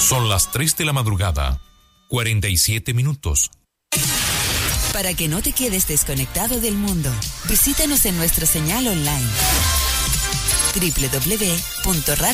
Son las 3 de la madrugada, 47 minutos. Para que no te quedes desconectado del mundo, visítanos en nuestra señal online www.radio